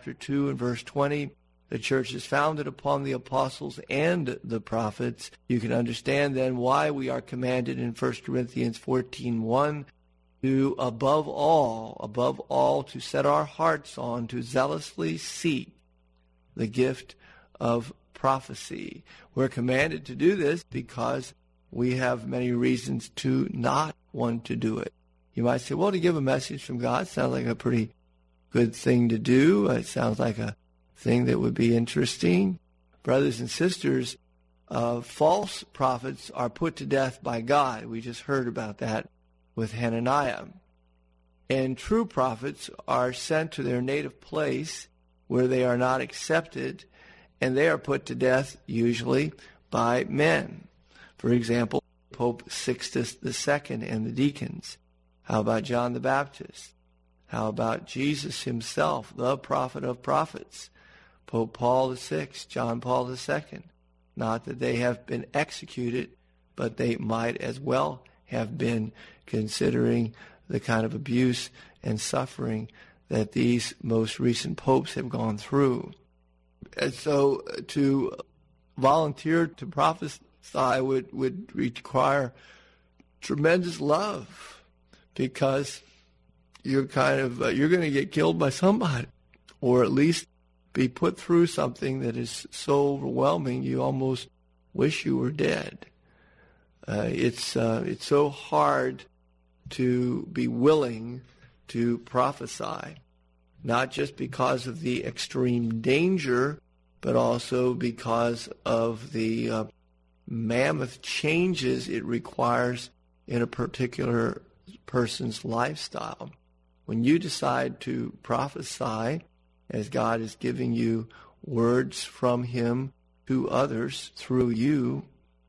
chapter 2 and verse 20, the church is founded upon the apostles and the prophets. You can understand then why we are commanded in 1 Corinthians 14:1 to above all, to set our hearts on, to zealously seek the gift of prophecy. We're commanded to do this because we have many reasons to not want to do it. You might say, well, to give a message from God sounds like a pretty good thing to do. It sounds like a thing that would be interesting. Brothers and sisters, false prophets are put to death by God. We just heard about that with Hananiah. And true prophets are sent to their native place where they are not accepted, and they are put to death usually by men. For example, Pope Sixtus II and the deacons. How about John the Baptist? How about Jesus himself, the prophet of prophets? Pope Paul VI, John Paul II. Not that they have been executed, but they might as well have been, considering the kind of abuse and suffering that these most recent popes have gone through. And so to volunteer to prophesy would require tremendous love, because you're going to get killed by somebody, or at least be put through something that is so overwhelming you almost wish you were dead. It's so hard to be willing to prophesy, not just because of the extreme danger, but also because of the mammoth changes it requires in a particular person's lifestyle. When you decide to prophesy, as God is giving you words from him to others through you,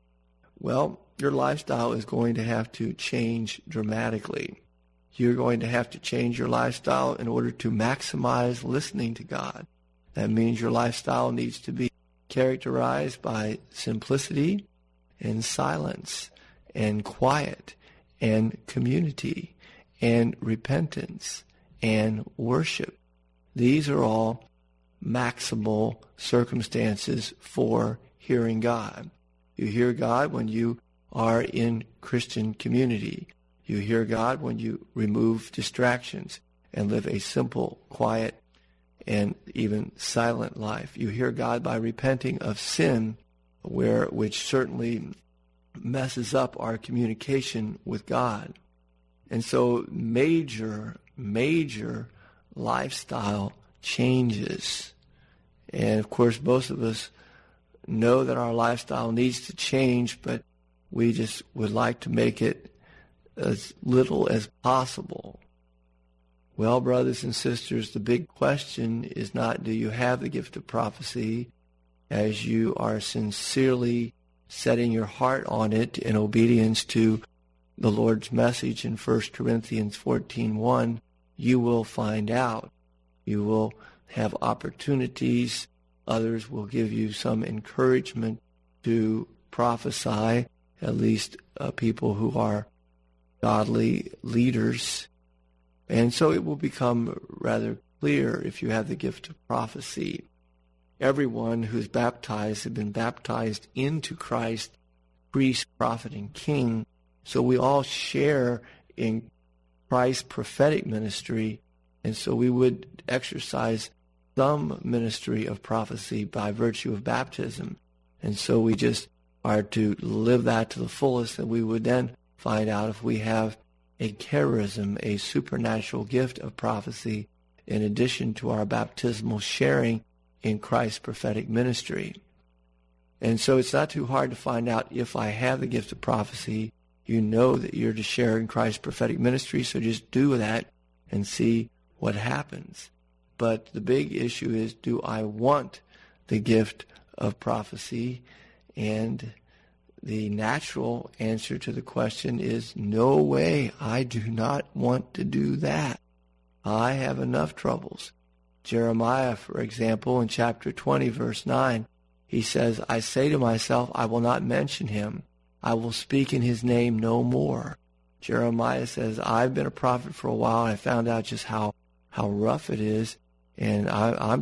well, your lifestyle is going to have to change dramatically. You're going to have to change your lifestyle in order to maximize listening to God. That means your lifestyle needs to be characterized by simplicity and silence and quiet and community and repentance and worship. These are all maximal circumstances for hearing God. You hear God when you are in Christian community. You hear God when you remove distractions and live a simple, quiet, and even silent life. You hear God by repenting of sin, which certainly messes up our communication with God. And so major lifestyle changes. And of course, most of us know that our lifestyle needs to change, but we just would like to make it as little as possible. Well, brothers and sisters, the big question is not, do you have the gift of prophecy, as you are sincerely setting your heart on it in obedience to the Lord's message in 1 Corinthians 14:1, you will find out. You will have opportunities. Others will give you some encouragement to prophesy, at least people who are godly leaders. And so it will become rather clear if you have the gift of prophecy. Everyone who is baptized has been baptized into Christ, priest, prophet, and king. So we all share in Christ's prophetic ministry, and so we would exercise some ministry of prophecy by virtue of baptism. And so we just are to live that to the fullest, and we would then find out if we have a charism, a supernatural gift of prophecy, in addition to our baptismal sharing in Christ's prophetic ministry. And so it's not too hard to find out if I have the gift of prophecy. You know that you're to share in Christ's prophetic ministry, so just do that and see what happens. But the big issue is, do I want the gift of prophecy? And the natural answer to the question is, no way, I do not want to do that. I have enough troubles. Jeremiah, for example, in chapter 20, verse 9, he says, I say to myself, I will not mention him. I will speak in his name no more. Jeremiah says, I've been a prophet for a while, and I found out just how rough it is, and I'm